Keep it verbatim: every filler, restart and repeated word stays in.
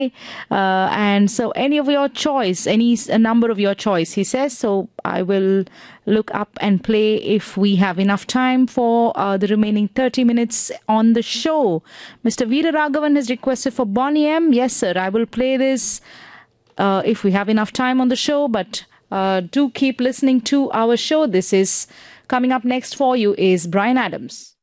Uh, and so any of your choice, any s- a number of your choice, he says. So I will look up and play if we have enough time for uh, the remaining thirty minutes on the show. Mister Veera Raghavan has requested for Bonnie M. Yes, sir, I will play this uh, if we have enough time on the show, but uh, do keep listening to our show. This is coming up next for you is Brian Adams.